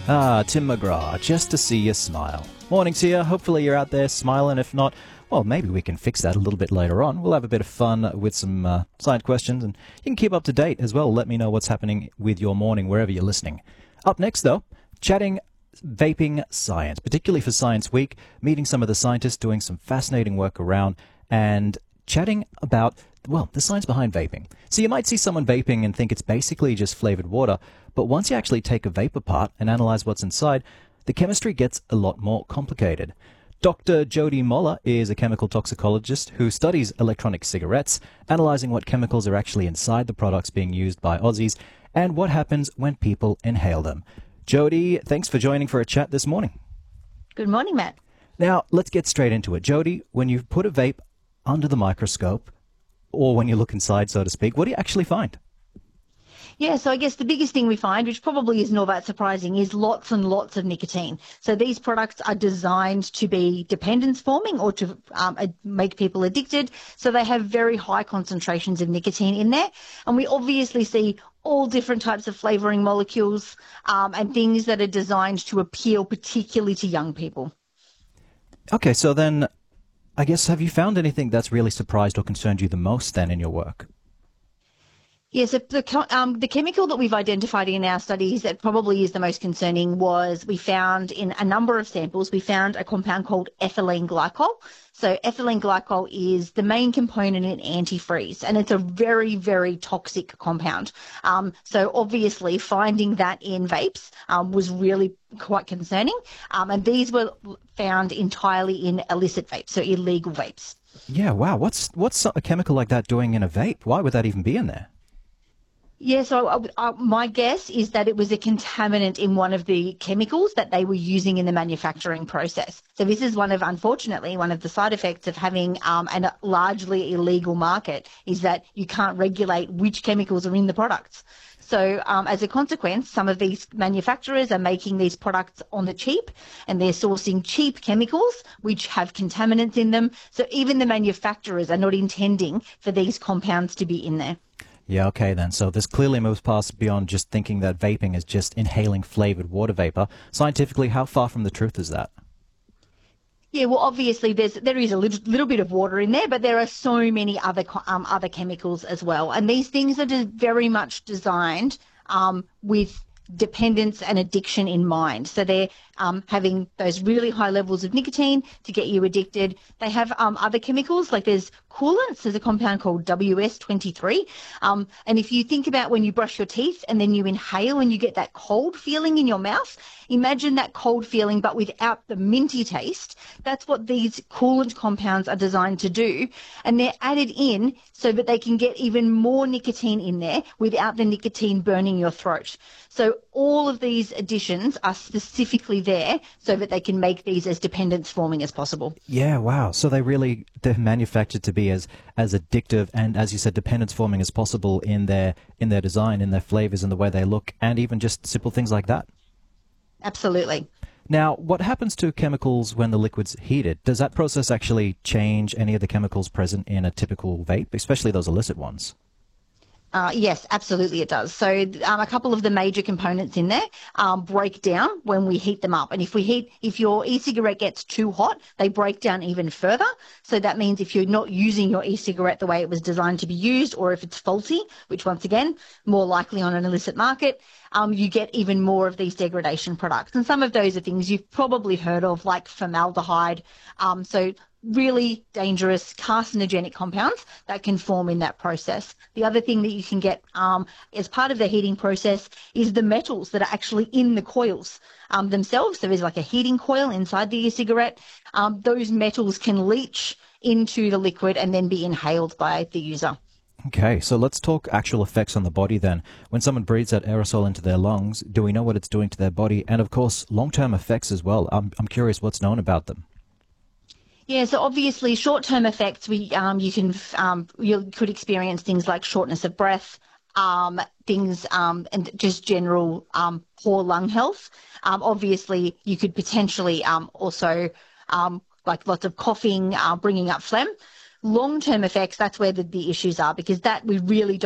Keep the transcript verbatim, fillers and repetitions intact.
Ah, Tim McGraw, just to see you smile. Morning to you. Hopefully you're out there smiling. If not, well, maybe we can fix that a little bit later on. We'll have a bit of fun with some uh, science questions, and you can keep up to date as well. Let me know what's happening with your morning wherever you're listening. Up next, though, chatting vaping science, particularly for Science Week, meeting some of the scientists doing some fascinating work around, and chatting about, well, the science behind vaping. So you might see someone vaping and think it's basically just flavored water, but once you actually take a vape apart and analyze what's inside, the chemistry gets a lot more complicated. Doctor Jody Moller is a chemical toxicologist who studies electronic cigarettes, analyzing what chemicals are actually inside the products being used by Aussies and what happens when people inhale them. Jody, thanks for joining for a chat this morning. Good morning, Matt. Now, let's get straight into it. Jody, when you put a vape under the microscope, or when you look inside, so to speak, what do you actually find? Yeah, so I guess the biggest thing we find, which probably isn't all that surprising, is lots and lots of nicotine. So these products are designed to be dependence forming or to um, make people addicted. So they have very high concentrations of nicotine in there. And we obviously see all different types of flavouring molecules um, and things that are designed to appeal particularly to young people. Okay, so then I guess have you found anything that's really surprised or concerned you the most then in your work? Yes, yeah, so the, um, the chemical that we've identified in our studies that probably is the most concerning was we found in a number of samples, we found a compound called ethylene glycol. So ethylene glycol is the main component in antifreeze, and it's a very, very toxic compound. Um, so obviously finding that in vapes um, was really quite concerning. Um, and these were found entirely in illicit vapes, so illegal vapes. Yeah, wow. What's, what's a chemical like that doing in a vape? Why would that even be in there? Yeah, so uh, uh, my guess is that it was a contaminant in one of the chemicals that they were using in the manufacturing process. So this is one of, unfortunately, one of the side effects of having um, a largely illegal market is that you can't regulate which chemicals are in the products. So um, as a consequence, some of these manufacturers are making these products on the cheap, and they're sourcing cheap chemicals which have contaminants in them. So even the manufacturers are not intending for these compounds to be in there. Yeah, okay then. So this clearly moves past beyond just thinking that vaping is just inhaling flavored water vapor. Scientifically, how far from the truth is that? Yeah, well, obviously there's there is a little, little bit of water in there, but there are so many other um, other chemicals as well, and these things are just very much designed um, with dependence and addiction in mind. So they're um, having those really high levels of nicotine to get you addicted. They have um, other chemicals, like there's coolants. There's a compound called W S twenty-three. Um, and if you think about when you brush your teeth and then you inhale and you get that cold feeling in your mouth, imagine that cold feeling but without the minty taste. That's what these coolant compounds are designed to do. And they're added in so that they can get even more nicotine in there without the nicotine burning your throat. So all of these additions are specifically there so that they can make these as dependence forming as possible. Yeah, wow. So they really, they're manufactured to be as, as addictive and, as you said, dependence forming as possible in their, in their design, in their flavors, and the way they look, and even just simple things like that. Absolutely. Now, what happens to chemicals when the liquid's heated? Does that process actually change any of the chemicals present in a typical vape, especially those illicit ones? Uh, yes, absolutely it does. So um, a couple of the major components in there um, break down when we heat them up. And if we heat, if your e-cigarette gets too hot, they break down even further. So that means if you're not using your e-cigarette the way it was designed to be used, or if it's faulty, which once again, more likely on an illicit market, um, you get even more of these degradation products. And some of those are things you've probably heard of, like formaldehyde. Um, so really dangerous carcinogenic compounds that can form in that process. The other thing that you can get um, as part of the heating process is the metals that are actually in the coils um, themselves. So there's like a heating coil inside the e-cigarette. Um, those metals can leach into the liquid and then be inhaled by the user. Okay, so let's talk actual effects on the body then. When someone breathes that aerosol into their lungs, do we know what it's doing to their body? And of course, long-term effects as well. I'm, I'm curious what's known about them. Yeah, so obviously short-term effects, we um, you can um, you could experience things like shortness of breath, um, things um, and just general um, poor lung health. Um, obviously, you could potentially um, also um, like lots of coughing, uh, bringing up phlegm. Long-term effects, that's where the, the issues are, because that we really don't